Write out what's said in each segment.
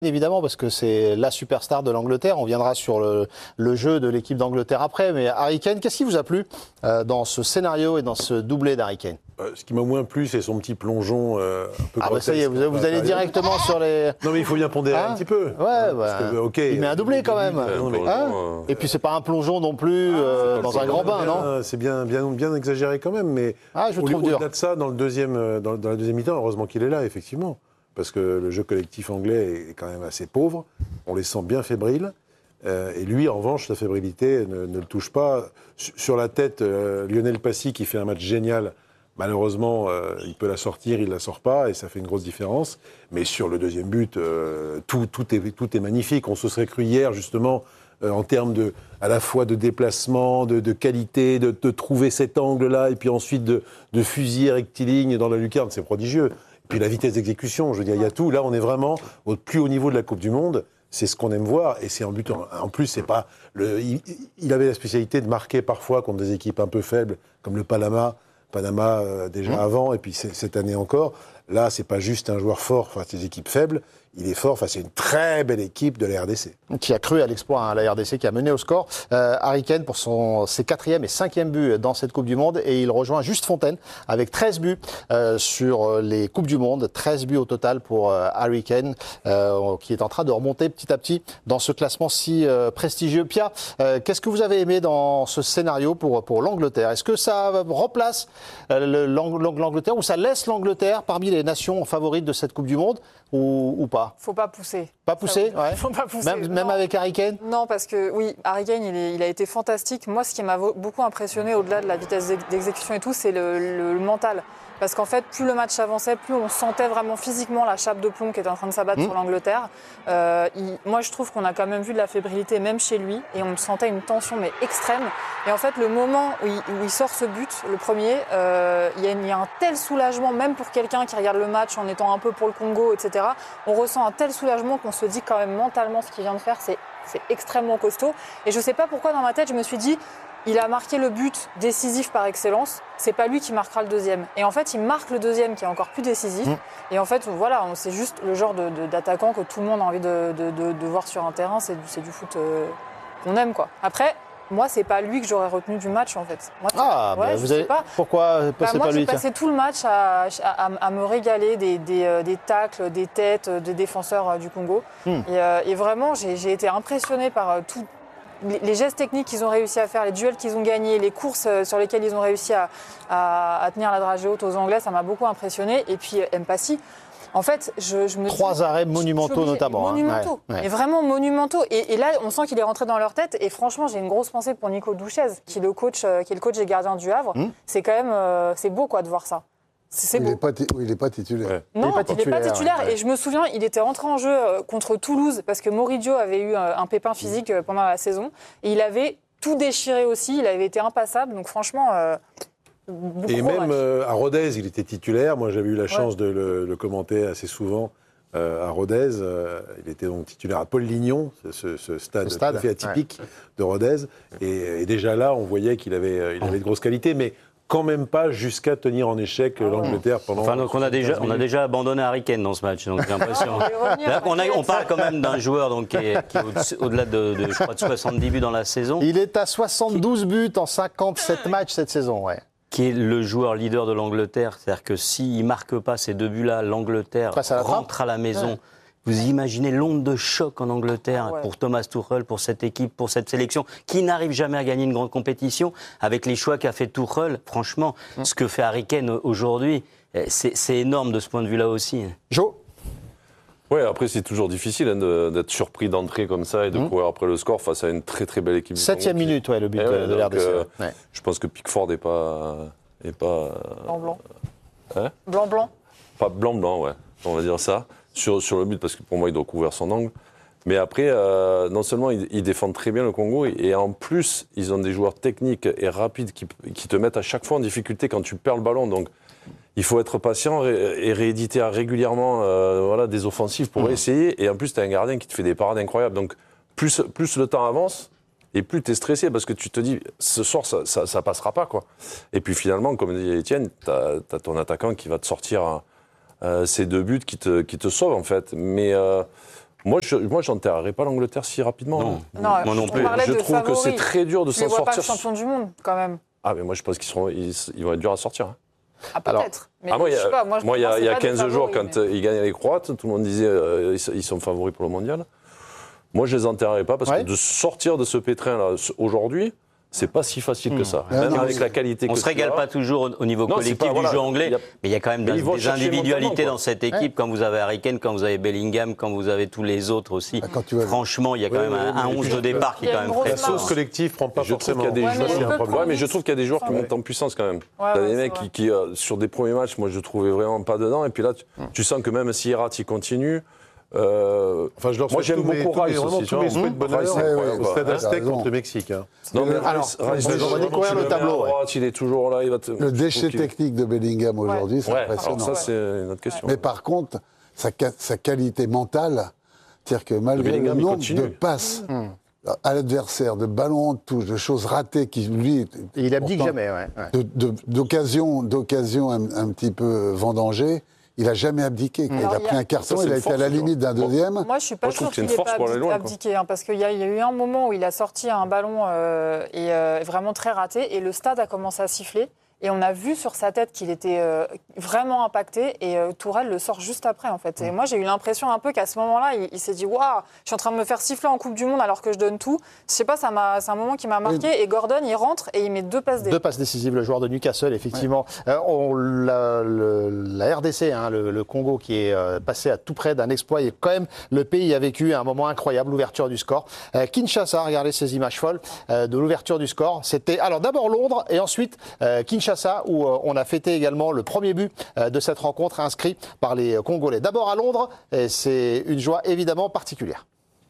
Évidemment, parce que c'est la superstar de l'Angleterre. On viendra sur le jeu de l'équipe d'Angleterre après. Mais Harry Kane, qu'est-ce qui vous a plu dans ce scénario et dans ce doublé d'Harry Kane ? Ce qui m'a moins plu, c'est son petit plongeon un peu grotesque. Ça y est, vous allez directement sur les... Non, mais il faut bien pondérer un petit peu. Il met un doublé quand même. Et puis c'est pas un plongeon non plus dans un grand bain, non ? C'est bien exagéré quand même. Mais au-delà de ça, dans la deuxième mi-temps, heureusement qu'il est là, effectivement. Parce que le jeu collectif anglais est quand même assez pauvre. On les sent bien fébriles. Et lui, en revanche, sa fébrilité ne le touche pas. Sur la tête, Lionel Passy, qui fait un match génial, malheureusement, il peut la sortir, il ne la sort pas, et ça fait une grosse différence. Mais sur le deuxième but, tout est magnifique. On se serait cru hier, justement, en termes à la fois de déplacement, de qualité, de trouver cet angle-là, et puis ensuite de fusiller rectiligne dans la lucarne. C'est prodigieux. Puis la vitesse d'exécution, je veux dire, il y a tout. Là, on est vraiment au plus haut niveau de la Coupe du Monde. C'est ce qu'on aime voir. Et c'est en but. En plus, c'est pas il avait la spécialité de marquer parfois contre des équipes un peu faibles, comme le Panama déjà avant, et puis cette année encore. Là, c'est pas juste un joueur fort face à des équipes faibles. Il est fort face à une très belle équipe de la RDC. Qui a cru à l'exploit, la RDC qui a mené au score. Harry Kane pour ses 4e et 5e buts dans cette Coupe du Monde. Et il rejoint Juste Fontaine avec 13 buts sur les Coupes du Monde. 13 buts au total pour Harry Kane qui est en train de remonter petit à petit dans ce classement si prestigieux. Pia, qu'est-ce que vous avez aimé dans ce scénario pour l'Angleterre ? Est-ce que ça remplace l'Angleterre ou ça laisse l'Angleterre parmi les nations favorites de cette Coupe du Monde ou pas ? Faut pas pousser. Pas pousser, ouais. Faut pas pousser. Même avec Harry Kane ? Non, parce que oui, Harry Kane, il a été fantastique. Moi, ce qui m'a beaucoup impressionné, au-delà de la vitesse d'exécution et tout, c'est le mental. Parce qu'en fait, plus le match avançait, plus on sentait vraiment physiquement la chape de plomb qui était en train de s'abattre sur l'Angleterre. Moi, je trouve qu'on a quand même vu de la fébrilité, même chez lui, et on sentait une tension mais extrême. Et en fait, le moment où il sort ce but, le premier, il y a un tel soulagement, même pour quelqu'un qui regarde le match en étant un peu pour le Congo, etc. On ressent un tel soulagement qu'on se dit quand même mentalement ce qu'il vient de faire, c'est extrêmement costaud. Et je ne sais pas pourquoi dans ma tête, je me suis dit, il a marqué le but décisif par excellence, c'est pas lui qui marquera le deuxième. Et en fait, il marque le deuxième qui est encore plus décisif. Et en fait, voilà, c'est juste le genre d'attaquant que tout le monde a envie de voir sur un terrain. C'est du foot qu'on aime, quoi. Après, moi, c'est pas lui que j'aurais retenu du match, en fait. Moi, vous avez... Pourquoi c'est moi, pas lui j'ai passé tout le match à me régaler des tacles, des têtes des défenseurs du Congo. Et vraiment, j'ai été impressionnée par tout. Les gestes techniques qu'ils ont réussi à faire, les duels qu'ils ont gagnés, les courses sur lesquelles ils ont réussi à tenir la dragée haute aux Anglais, ça m'a beaucoup impressionné. Et puis Mpassi, en fait, je me 3 arrêts monumentaux notamment. Monumentaux, mais vraiment monumentaux. Et là, on sent qu'il est rentré dans leur tête. Et franchement, j'ai une grosse pensée pour Nico Douchez, qui est le coach des gardiens du Havre. C'est quand même, c'est beau quoi de voir ça. Il n'est pas titulaire. Ouais. Non, il n'est pas titulaire. Ouais. Et je me souviens, il était rentré en jeu contre Toulouse parce que Moridio avait eu un pépin physique pendant la saison. Et il avait tout déchiré aussi. Il avait été impassable. Donc franchement, et même à Rodez, il était titulaire. Moi, j'avais eu la chance de le commenter assez souvent à Rodez. Il était donc titulaire à Paul-Lignon, ce stade tout à fait atypique de Rodez. Et déjà là, on voyait qu'il avait de grosses qualités. Mais quand même pas jusqu'à tenir en échec l'Angleterre pendant... Enfin, donc on a déjà abandonné Harry Kane dans ce match, donc j'ai l'impression. On parle quand même d'un joueur donc, qui est au-delà de 70 buts dans la saison. Il est à 72 buts en 57 matchs cette saison, ouais. Qui est le joueur leader de l'Angleterre. C'est-à-dire que s'il ne marque pas ces 2 buts-là, l'Angleterre rentre à la maison. Ouais. Vous imaginez l'onde de choc en Angleterre pour Thomas Tuchel, pour cette équipe, pour cette sélection, qui n'arrive jamais à gagner une grande compétition, avec les choix qu'a fait Tuchel. Franchement, ce que fait Harry Kane aujourd'hui, c'est énorme de ce point de vue-là aussi. Jo ? Ouais, après c'est toujours difficile d'être surpris d'entrer comme ça et de courir après le score face à une très très belle équipe. 7e minute, le but de l'RDC. Je pense que Pickford n'est pas... Blanc-blanc. Hein ? Blanc-blanc. Pas blanc-blanc, ouais, on va dire ça. Sur le but, parce que pour moi, il doit couvrir son angle. Mais après, non seulement ils défendent très bien le Congo, et en plus, ils ont des joueurs techniques et rapides qui te mettent à chaque fois en difficulté quand tu perds le ballon. Donc, il faut être patient et rééditer régulièrement des offensives pour essayer. Et en plus, tu as un gardien qui te fait des parades incroyables. Donc, plus le temps avance, et plus tu es stressé, parce que tu te dis, ce soir, ça passera pas, quoi. Et puis finalement, comme dit Étienne, tu as ton attaquant qui va te sortir... ces 2 buts qui te sauvent, en fait. Mais Moi, j'enterrerai pas l'Angleterre si rapidement. Non, moi non plus. Je trouve que c'est très dur de s'en sortir. Tu ne vois pas champion du monde, quand même. Ah, mais moi, je pense qu'ils vont être durs à sortir. Hein. Ah, peut-être. Moi, il y a 15 jours, quand ils gagnaient les Croates, tout le monde disait ils sont favoris pour le mondial. Moi, je les enterrerai pas parce que de sortir de ce pétrin-là aujourd'hui, c'est pas si facile que ça. Même avec la qualité on se régale pas toujours au niveau collectif du jeu anglais, mais il y a quand même des individualités dans cette équipe. Quand vous avez Harry Kane, quand vous avez Bellingham, quand vous avez tous les autres aussi. Franchement, il y a quand même un 11 de départ qui est quand même très fort. La sauce collective prend pas forcément. Mais je trouve qu'il y a des joueurs qui montent en puissance quand même. T'as des mecs qui sur des premiers matchs, moi je trouvais vraiment pas dedans. Et puis là, tu sens que même s'il rate, il continue. Moi j'aime beaucoup Rice aussi. Tous mes souhaits de bonheur au stade Aztec contre le Mexique. Non, mais Rice, on va découvrir le tableau. Il est toujours là. Le déchet technique de Bellingham aujourd'hui, c'est impressionnant. Ça, c'est une autre question. Mais par contre, sa qualité mentale, c'est-à-dire que malgré le nombre de passes à l'adversaire, de ballons en touche, de choses ratées qui lui... Il abdique jamais, d'occasions un petit peu vendangées. Il n'a jamais abdiqué. Il a pris un carton, il a été à la limite d'un deuxième. Moi, je ne suis pas sûre qu'il n'ait pas abdiqué. Parce qu'il y a eu un moment où il a sorti un ballon vraiment très raté et le stade a commencé à siffler. Et on a vu sur sa tête qu'il était vraiment impacté et Tourelle le sort juste après en fait. Et moi j'ai eu l'impression un peu qu'à ce moment-là, il s'est dit waouh, je suis en train de me faire siffler en Coupe du Monde alors que je donne tout. Je sais pas, c'est un moment qui m'a marqué. Et Gordon il rentre et il met 2 passes décisives. 2 passes décisives, le joueur de Newcastle effectivement. La RDC, le Congo qui est passé à tout près d'un exploit et quand même le pays a vécu un moment incroyable, l'ouverture du score. Kinshasa, regardez ces images folles de l'ouverture du score. C'était alors d'abord Londres et ensuite Kinshasa, où on a fêté également le premier but de cette rencontre inscrit par les Congolais. D'abord à Londres, et c'est une joie évidemment particulière.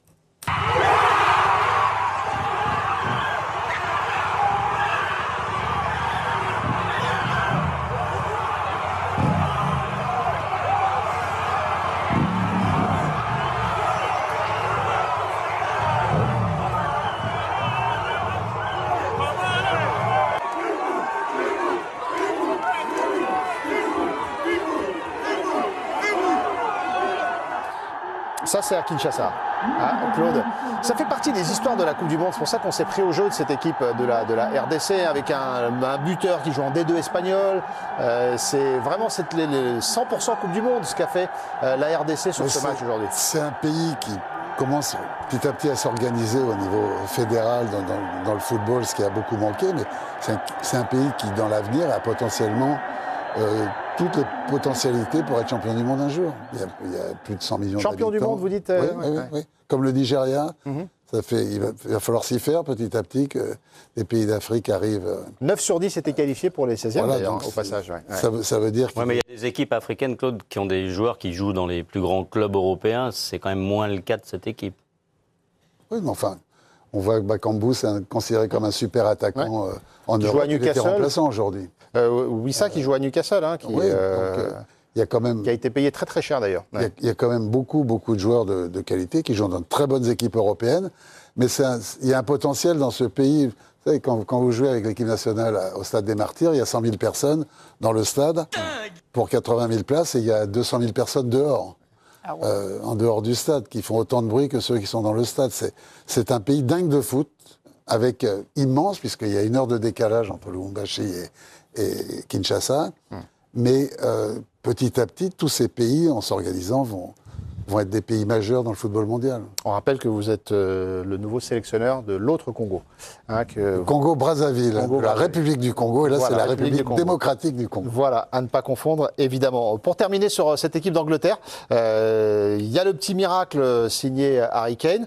Ça, c'est à Kinshasa. Claude, ça fait partie des histoires de la Coupe du Monde. C'est pour ça qu'on s'est pris au jeu de cette équipe de la RDC avec un buteur qui joue en D2 espagnol. C'est vraiment les 100% Coupe du Monde ce qu'a fait la RDC sur ce match aujourd'hui. C'est un pays qui commence petit à petit à s'organiser au niveau fédéral dans le football, ce qui a beaucoup manqué. Mais c'est un pays qui, dans l'avenir, a potentiellement... toutes les potentialités pour être champion du monde un jour. Il y a plus de 100 millions d'habitants. Champion du monde, vous dites oui. Comme le Nigeria, il va falloir s'y faire petit à petit que les pays d'Afrique arrivent. 9 sur 10 étaient qualifiés pour les 16e d'ailleurs, au passage. Ça veut dire mais il y a des équipes africaines, Claude, qui ont des joueurs qui jouent dans les plus grands clubs européens. C'est quand même moins le cas de cette équipe. Oui, mais enfin... On voit que Bakambu, c'est considéré comme un super attaquant en Europe. Il était remplaçant aujourd'hui. Wissa qui joue à Newcastle, y a quand même, qui a été payé très très cher d'ailleurs. Il y a quand même beaucoup de joueurs de qualité qui jouent dans de très bonnes équipes européennes. Mais il y a un potentiel dans ce pays. Vous savez, quand vous jouez avec l'équipe nationale au Stade des Martyrs, il y a 100 000 personnes dans le stade pour 80 000 places et il y a 200 000 personnes dehors. En dehors du stade, qui font autant de bruit que ceux qui sont dans le stade. C'est un pays dingue de foot, avec immense, puisqu'il y a 1 heure de décalage entre Lubumbashi et Kinshasa. Mais petit à petit, tous ces pays, en s'organisant, vont être des pays majeurs dans le football mondial. On rappelle que vous êtes le nouveau sélectionneur de l'autre Congo. Congo-Brazzaville, la République du Congo, et là c'est la République démocratique du Congo. Voilà, à ne pas confondre, évidemment. Pour terminer sur cette équipe d'Angleterre, il y a le petit miracle signé Harry Kane.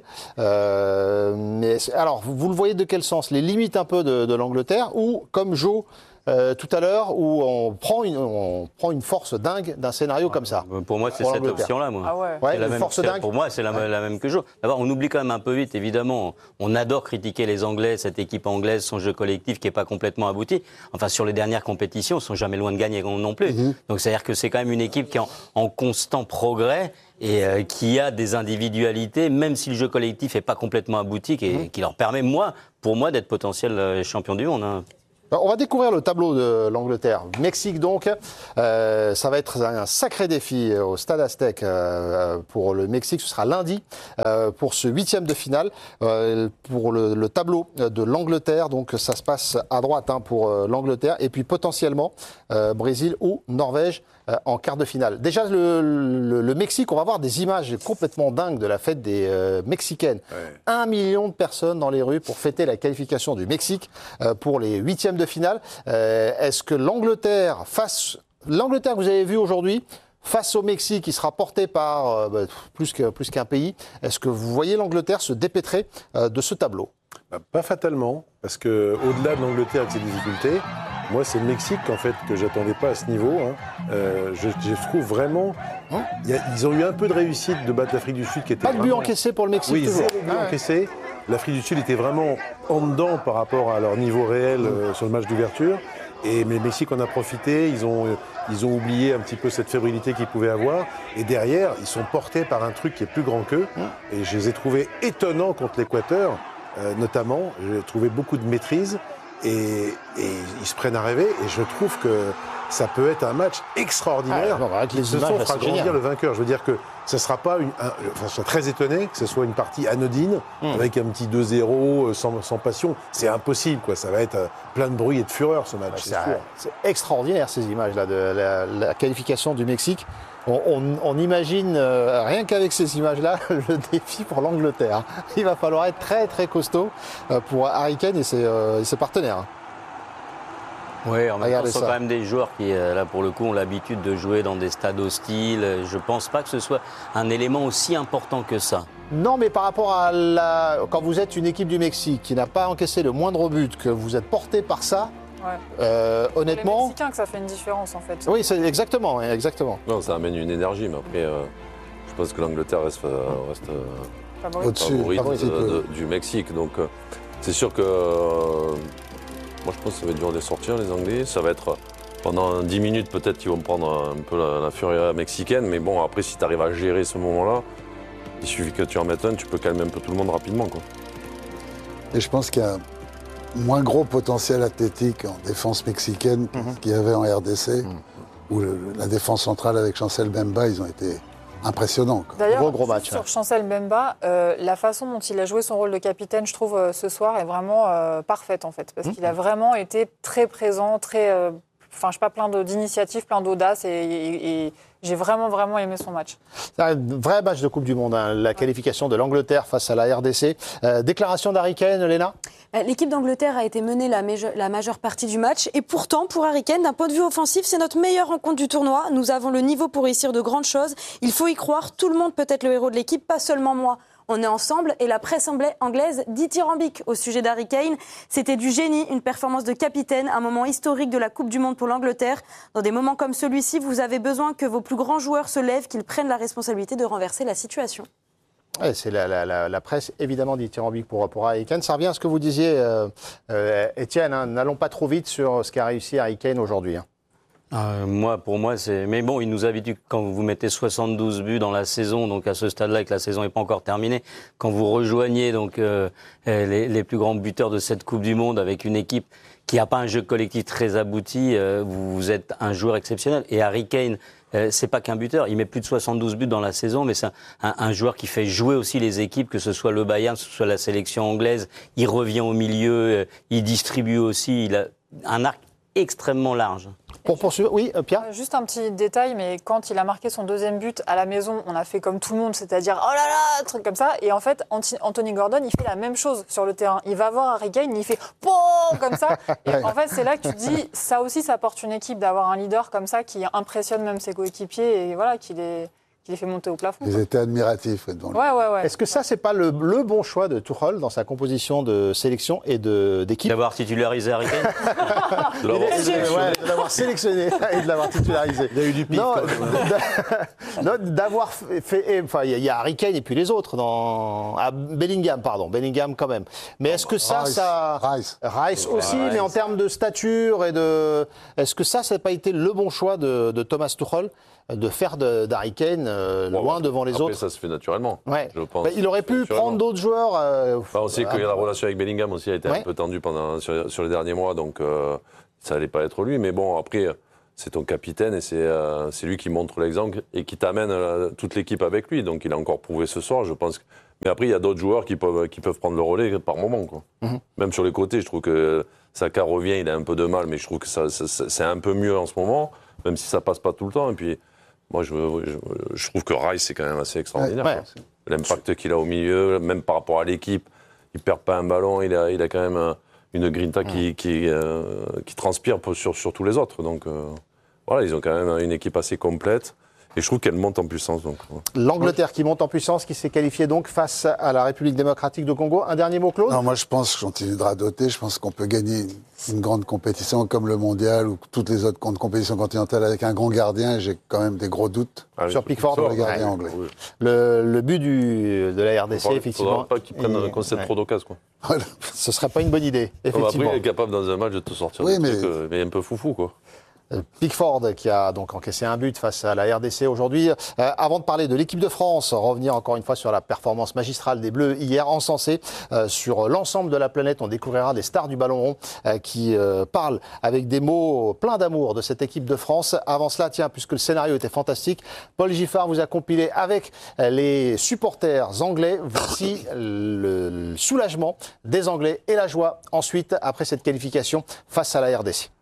Mais alors, vous le voyez de quel sens? Les limites un peu de l'Angleterre, ou comme Joe tout à l'heure, où on prend une force dingue d'un scénario comme ça. Pour moi, c'est cette option-là, moi. Force dingue. Pour moi, c'est la même que Joe. D'abord, on oublie quand même un peu vite, évidemment. On adore critiquer les Anglais, cette équipe anglaise, son jeu collectif qui n'est pas complètement abouti. Enfin, sur les dernières compétitions, ils sont jamais loin de gagner non plus. Donc, c'est-à-dire que c'est quand même une équipe qui est en constant progrès et qui a des individualités, même si le jeu collectif n'est pas complètement abouti, qui leur permet, pour moi, d'être potentiel champion du monde. On va découvrir le tableau de l'Angleterre. Mexique donc, ça va être un sacré défi au Stade Aztec pour le Mexique. Ce sera lundi pour ce 8e de finale. Pour le tableau de l'Angleterre, donc ça se passe à droite pour l'Angleterre. Et puis potentiellement Brésil ou Norvège en quart de finale. Déjà le Mexique, on va voir des images complètement dingues de la fête des Mexicaines. Ouais. 1 million de personnes dans les rues pour fêter la qualification du Mexique pour les 8e de finale. Est-ce que l'Angleterre que vous avez vu aujourd'hui, face au Mexique, qui sera porté par plus qu'un pays, est-ce que vous voyez l'Angleterre se dépêtrer de ce tableau ? Pas fatalement, parce qu'au-delà de l'Angleterre avec ses difficultés, moi c'est le Mexique en fait que j'attendais pas à ce niveau. Je trouve vraiment, ils ont eu un peu de réussite de battre l'Afrique du Sud qui était. Pas de but encaissé pour le Mexique. Oui, 0 but encaissé. L'Afrique du Sud était vraiment en dedans par rapport à leur niveau réel sur le match d'ouverture. Mais le Mexique en a profité, ils ont oublié un petit peu cette fébrilité qu'ils pouvaient avoir. Et derrière, ils sont portés par un truc qui est plus grand qu'eux. Et je les ai trouvés étonnants contre l'Équateur, notamment. J'ai trouvé beaucoup de maîtrise. Et ils se prennent à rêver. Et je trouve que ça peut être un match extraordinaire. Avec les ce images, sont fera grandir le vainqueur. Je veux dire que ça ne sera pas je suis très étonné que ce soit une partie anodine, avec un petit 2-0 sans passion. C'est impossible, quoi. Ça va être plein de bruit et de fureur, ce match. C'est extraordinaire, ces images-là, de la qualification du Mexique. On imagine, rien qu'avec ces images-là, le défi pour l'Angleterre. Il va falloir être très, très costaud pour Harry Kane et ses partenaires. Oui, en même temps, ce sont quand même des joueurs qui, là, pour le coup, ont l'habitude de jouer dans des stades hostiles. Je ne pense pas que ce soit un élément aussi important que ça. Non, mais par rapport à quand vous êtes une équipe du Mexique qui n'a pas encaissé le moindre but, que vous êtes porté par ça, honnêtement... C'est les Mexicains que ça fait une différence, en fait. Oui, exactement. Non, ça amène une énergie, mais après, je pense que l'Angleterre reste favorite du Mexique. Donc, c'est sûr que... moi, je pense que ça va être dur de les sortir, les Anglais. Ça va être pendant 10 minutes, peut-être qu'ils vont prendre un peu la furie mexicaine. Mais bon, après, si tu arrives à gérer ce moment-là, il suffit que tu en mettes un, tu peux calmer un peu tout le monde rapidement, quoi. Et je pense qu'il y a un moins gros potentiel athlétique en défense mexicaine qu'il y avait en RDC, où la défense centrale avec Chancel Mbemba, ils ont été impressionnant. D'ailleurs, gros match. Sur Chancel Mbemba, la façon dont il a joué son rôle de capitaine, je trouve, ce soir, est vraiment parfaite, en fait. Parce qu'il a vraiment été très présent, très... je sais pas, plein d'initiatives, plein d'audace. Et j'ai vraiment aimé son match. C'est un vrai match de Coupe du Monde, la qualification de l'Angleterre face à la RDC. Déclaration d'Harry Kane, Léna ? L'équipe d'Angleterre a été menée la majeure partie du match. Et pourtant, pour Harry Kane, d'un point de vue offensif, c'est notre meilleure rencontre du tournoi. Nous avons le niveau pour réussir de grandes choses. Il faut y croire. Tout le monde peut être le héros de l'équipe, pas seulement moi. On est ensemble et la presse anglaise dit dithyrambique au sujet d'Harry Kane. C'était du génie, une performance de capitaine, un moment historique de la Coupe du Monde pour l'Angleterre. Dans des moments comme celui-ci, vous avez besoin que vos plus grands joueurs se lèvent, qu'ils prennent la responsabilité de renverser la situation. Ouais, c'est la presse, évidemment, dithyrambique pour Harry Kane. Ça revient à ce que vous disiez, Étienne, n'allons pas trop vite sur ce qu'a réussi Harry Kane aujourd'hui. Pour moi, c'est... Mais bon, il nous habitue, quand vous mettez 72 buts dans la saison, donc à ce stade-là, et que la saison n'est pas encore terminée, quand vous rejoignez donc, les plus grands buteurs de cette Coupe du Monde avec une équipe qui n'a pas un jeu collectif très abouti, vous êtes un joueur exceptionnel. Et Harry Kane, c'est pas qu'un buteur, il met plus de 72 buts dans la saison, mais c'est un joueur qui fait jouer aussi les équipes, que ce soit le Bayern, que ce soit la sélection anglaise. Il revient au milieu, il distribue aussi, il a un arc extrêmement large. Pour poursuivre, oui, Pierre ? Juste un petit détail, mais quand il a marqué son deuxième but à la maison, on a fait comme tout le monde, c'est-à-dire oh là là, truc comme ça. Et en fait, Anthony Gordon, il fait la même chose sur le terrain. Il va voir Harry Kane, il fait POH comme ça. Et en fait, c'est là que tu te dis, ça aussi, ça porte une équipe d'avoir un leader comme ça qui impressionne même ses coéquipiers et voilà, qui les fait monter au plafond. Ils étaient admiratifs devant lui. Ouais. Est-ce que ça, c'est pas le bon choix de Tuchel dans sa composition de sélection et d'équipe ? D'avoir titularisé Harry Kane. De l'avoir sélectionné et de l'avoir titularisé. Il y a eu du pif. Non, d'avoir fait... Enfin, il y a Harry Kane et puis les autres. Bellingham quand même. Mais est-ce que Rice aussi, mais en termes de stature et de... Est-ce que ça n'a pas été le bon choix de Thomas Tuchel de faire d'Harry Kane loin devant les autres. Ça se fait naturellement, je pense. Il aurait pu prendre d'autres joueurs. On sait que la relation avec Bellingham aussi a été un peu tendue sur les derniers mois, donc ça n'allait pas être lui. Mais bon, après, c'est ton capitaine et c'est lui qui montre l'exemple et qui t'amène toute l'équipe avec lui. Donc il a encore prouvé ce soir, je pense. Mais après, il y a d'autres joueurs qui peuvent prendre le relais par moment, quoi. Même sur les côtés, je trouve que Saka revient, il a un peu de mal, mais je trouve que c'est un peu mieux en ce moment, même si ça passe pas tout le temps. Et puis, moi, je trouve que Rice, c'est quand même assez extraordinaire. L'impact qu'il a au milieu, même par rapport à l'équipe, il perd pas un ballon, il a quand même une grinta qui transpire sur tous les autres. Donc, voilà, ils ont quand même une équipe assez complète. Et je trouve qu'elle monte en puissance. L'Angleterre qui monte en puissance, qui s'est qualifiée donc face à la République démocratique du Congo. Un dernier mot, Claude ? Non, moi je pense, je continue de radoter, je pense qu'on peut gagner une grande compétition comme le mondial ou toutes les autres compétitions continentales avec un grand gardien. J'ai quand même des gros doutes sur Pickford, le gardien anglais. Oui. Le but de la RDC, effectivement. Il ne faudra pas qu'ils prennent un concept trop d'occasion. Ce ne serait pas une bonne idée, effectivement. Après, il est capable dans un match de te sortir des trucs, mais un peu foufou, quoi. Pickford qui a donc encaissé un but face à la RDC aujourd'hui. Avant de parler de l'équipe de France, revenir encore une fois sur la performance magistrale des Bleus hier, encensée sur l'ensemble de la planète. On découvrira des stars du ballon rond qui parlent avec des mots pleins d'amour de cette équipe de France. Avant cela, puisque le scénario était fantastique, Paul Giffard vous a compilé avec les supporters anglais. Voici le soulagement des Anglais et la joie ensuite après cette qualification face à la RDC.